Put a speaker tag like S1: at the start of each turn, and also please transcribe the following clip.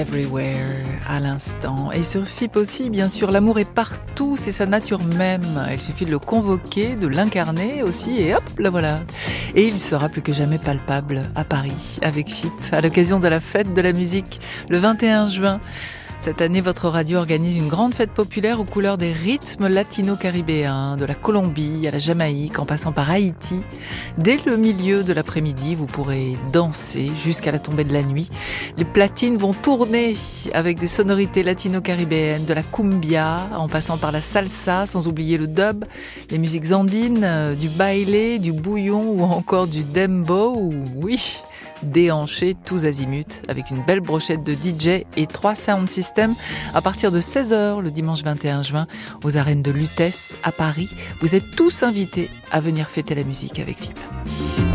S1: Everywhere à l'instant. Et sur FIP aussi, bien sûr, l'amour est partout, c'est sa nature même. Il suffit de le convoquer, de l'incarner aussi, et hop, la voilà. Et il sera plus que jamais palpable à Paris avec FIP, à l'occasion de la fête de la musique, le 21 juin. Cette année, votre radio organise une grande fête populaire aux couleurs des rythmes latino-caribéens, de la Colombie à la Jamaïque, en passant par Haïti. Dès le milieu de l'après-midi, vous pourrez danser jusqu'à la tombée de la nuit. Les platines vont tourner avec des sonorités latino-caribéennes, de la cumbia, en passant par la salsa, sans oublier le dub, les musiques andines, du baile, du bouillon ou encore du dembow. Oui, déhanchés tous azimuts avec une belle brochette de DJ et 3 sound systems à partir de 16h le dimanche 21 juin aux arènes de Lutèce à Paris. Vous êtes tous invités à venir fêter la musique avec FIP.